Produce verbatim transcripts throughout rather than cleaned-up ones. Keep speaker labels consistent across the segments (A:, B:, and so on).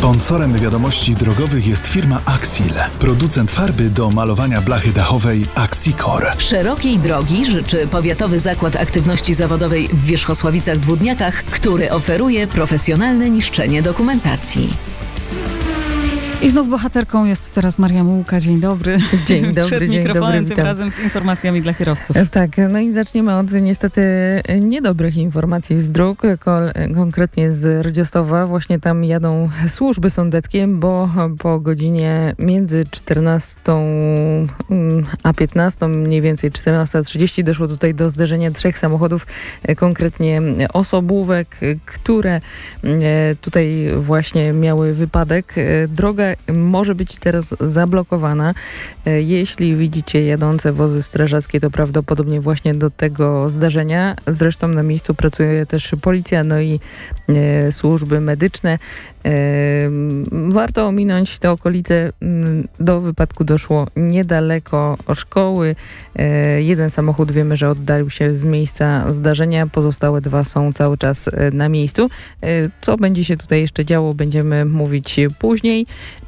A: Sponsorem wiadomości drogowych jest firma Axil, producent farby do malowania blachy dachowej Axicor.
B: Szerokiej drogi życzy Powiatowy Zakład Aktywności Zawodowej w Wierzchosławicach-Dwódniakach, który oferuje profesjonalne niszczenie dokumentacji.
C: I znów bohaterką jest teraz Maria Mułka. Dzień dobry.
D: Dzień dobry,
C: Przed
D: dzień
C: mikrofonem,
D: dobry,
C: tym
D: witam.
C: razem z informacjami dla kierowców.
D: Tak, no i zaczniemy od niestety niedobrych informacji z dróg, kol- konkretnie z Rdziostowa. Właśnie tam jadą służby sądeckie, bo po godzinie między czternastą a piętnastą, mniej więcej czternasta trzydzieści, doszło tutaj do zderzenia trzech samochodów, konkretnie osobówek, które tutaj właśnie miały wypadek. Droga może być teraz zablokowana. Jeśli widzicie jadące wozy strażackie, to prawdopodobnie właśnie do tego zdarzenia. Zresztą na miejscu pracuje też policja, no i e, służby medyczne. E, warto ominąć te okolice. Do wypadku doszło niedaleko szkoły. E, jeden samochód wiemy, że oddalił się z miejsca zdarzenia. Pozostałe dwa są cały czas na miejscu. E, co będzie się tutaj jeszcze działo, będziemy mówić później.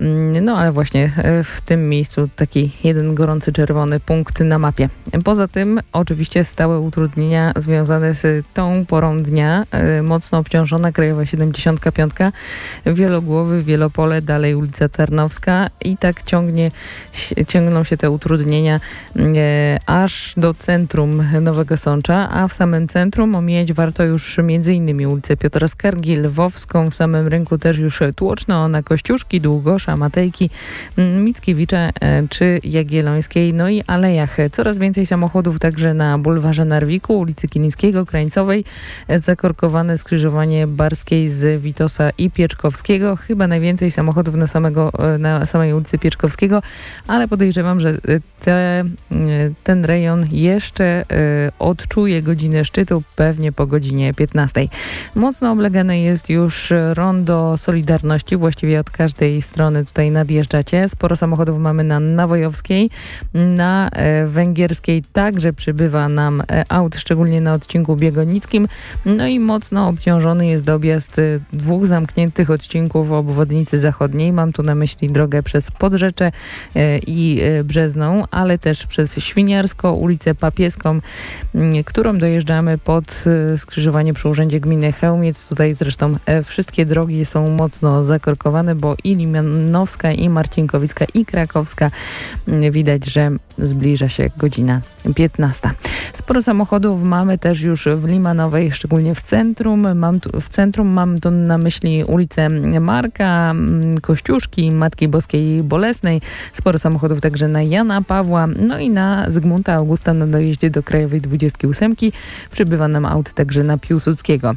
D: No ale właśnie w tym miejscu taki jeden gorący czerwony punkt na mapie. Poza tym oczywiście stałe utrudnienia związane z tą porą dnia. Mocno obciążona Krajowa siedemdziesiąt pięć, Wielogłowy, Wielopole, dalej ulica Tarnowska i tak ciągnie, ciągną się te utrudnienia e, aż do centrum Nowego Sącza, a w samym centrum omijać warto już między innymi ulicę Piotra Skargi, Lwowską, w samym rynku też już Tłoczno, na Kościuszki, Długosza, Matejki, Mickiewicza czy Jagiellońskiej, no i Alejach. Coraz więcej samochodów także na bulwarze Narwiku, ulicy Kilińskiego, Krańcowej, zakorkowane skrzyżowanie Barskiej z Witosa i Pieczkowskiego. Chyba najwięcej samochodów na, samego, na samej ulicy Pieczkowskiego, ale podejrzewam, że te, ten rejon jeszcze odczuje godzinę szczytu, pewnie po godzinie piętnastej. Mocno oblegane jest już rondo Solidarności, właściwie od każdej strony tutaj nadjeżdżacie. Sporo samochodów mamy na Nawojowskiej, na e, Węgierskiej także przybywa nam e, aut, szczególnie na odcinku Biegonickim. No i mocno obciążony jest objazd e, dwóch zamkniętych odcinków obwodnicy zachodniej. Mam tu na myśli drogę przez Podrzecze e, i e, Brzezną, ale też przez Świniarsko, ulicę Papieską, m, którą dojeżdżamy pod e, skrzyżowanie przy Urzędzie Gminy Chełmiec. Tutaj zresztą e, wszystkie drogi są mocno zakorkowane, bo i Limanowska, i Marcinkowicka, i Krakowska widać, że zbliża się godzina piętnasta. Sporo samochodów mamy też już w Limanowej, szczególnie w centrum. Mam tu, w centrum mam tu na myśli ulicę Marka, Kościuszki, Matki Boskiej Bolesnej. Sporo samochodów także na Jana Pawła, no i na Zygmunta Augusta na dojeździe do Krajowej dwudziestki ósemki. Przybywa nam aut także na Piłsudskiego.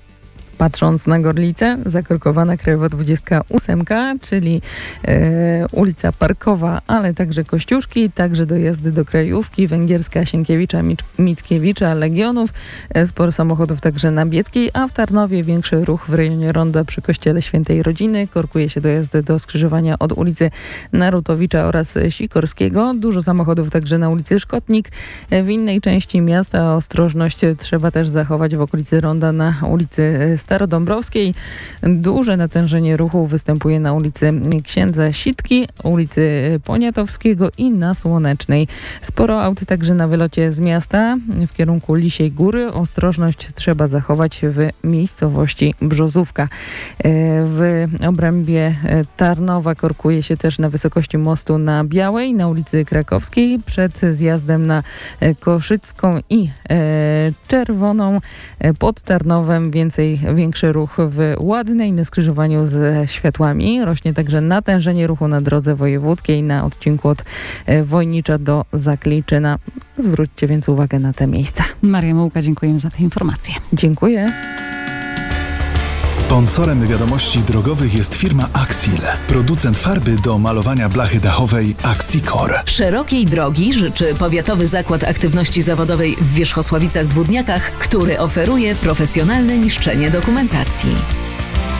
D: Patrząc na Gorlicę, zakorkowana Krajowa dwudziestka ósemka, czyli e, ulica Parkowa, ale także Kościuszki, także dojazdy do Krajówki, Węgierska, Sienkiewicza, Mickiewicza, Legionów, e, sporo samochodów także na Bieckiej, a w Tarnowie większy ruch w rejonie Ronda przy Kościele Świętej Rodziny. Korkuje się dojazdy do skrzyżowania od ulicy Narutowicza oraz Sikorskiego. Dużo samochodów także na ulicy Szkotnik. E, w innej części miasta ostrożność trzeba też zachować w okolicy Ronda na ulicy Starodąbrowskiej. Duże natężenie ruchu występuje na ulicy Księdza Sitki, ulicy Poniatowskiego i na Słonecznej. Sporo aut także na wylocie z miasta w kierunku Lisiej Góry. Ostrożność trzeba zachować w miejscowości Brzozówka. W obrębie Tarnowa korkuje się też na wysokości mostu na Białej, na ulicy Krakowskiej, przed zjazdem na Koszycką i Czerwoną. Pod Tarnowem więcej Większy ruch w Ładnej na skrzyżowaniu z światłami. Rośnie także natężenie ruchu na drodze wojewódzkiej na odcinku od Wojnicza do Zakliczyna. Zwróćcie więc uwagę na te miejsca.
C: Maria Mułka, dziękujemy za te informacje.
D: Dziękuję.
A: Sponsorem wiadomości drogowych jest firma Axil, producent farby do malowania blachy dachowej Axicor.
B: Szerokiej drogi życzy Powiatowy Zakład Aktywności Zawodowej w Wierzchosławicach-Dwódniakach, który oferuje profesjonalne niszczenie dokumentacji.